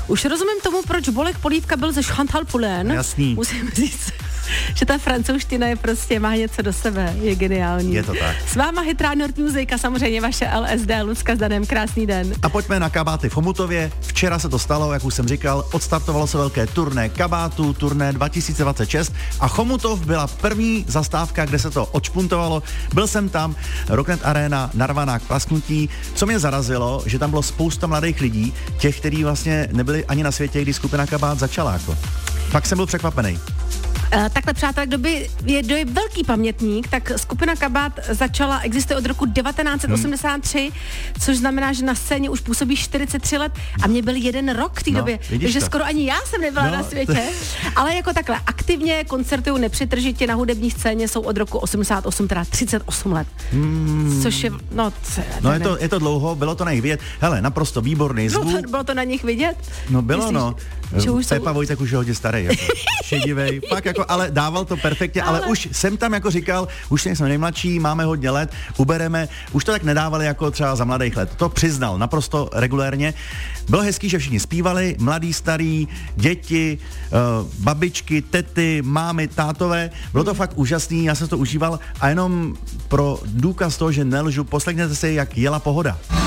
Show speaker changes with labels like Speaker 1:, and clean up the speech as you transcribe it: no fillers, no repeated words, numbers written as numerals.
Speaker 1: Už rozumím tomu, proč Bolek Polívka byl ze Chantal Poulain.
Speaker 2: Jasný.
Speaker 1: Musím říct, že ta francouzština je prostě, má něco do sebe, je geniální.
Speaker 2: Je to tak.
Speaker 1: S váma Hit Radio Nord Music a samozřejmě vaše LSD, Lucka s Danem, krásný den.
Speaker 2: A pojďme na kabáty v Chomutově. Včera se to stalo, jak už jsem říkal, odstartovalo se velké turné kabátů, turné 2026 a Chomutov byla první zastávka, kde se to odšpuntovalo. Byl jsem tam, Rocknet Arena, narvaná k prasknutí. Co mě zarazilo, že tam bylo spousta mladých lidí, těch, kteří vlastně nebyli ani na světě, když skupina Kabát začala. Jako. Fakt jsem byl překvapený.
Speaker 1: Takhle, přátelé, kdo je velký pamětník, tak skupina Kabát existuje od roku 1983, což znamená, že na scéně už působí 43 let a mě byl 1 rok v té době, takže skoro ani já jsem nebyla na světě. Ale jako takhle, aktivně koncertují nepřetržitě na hudební scéně, jsou od roku 88, teda 38 let. Což je,
Speaker 2: je to dlouho, bylo to na nich vidět. Hele, naprosto výborný zvuk.
Speaker 1: Bylo to na nich vidět?
Speaker 2: No bylo,
Speaker 1: myslíš,
Speaker 2: no. Pepa Vojtek už je hodně starý, jako. Šedivej, fakt jako, ale dával to perfektně, ale už jsem tam jako říkal, už jsme nejmladší, máme hodně let, ubereme, už to tak nedávali jako třeba za mladých let. To přiznal naprosto regulérně. Bylo hezký, že všichni zpívali, mladí, starý, děti, babičky, tety, mámy, tátové. Bylo to fakt úžasný, já jsem to užíval a jenom pro důkaz toho, že nelžu, poslechněte si, jak jela pohoda.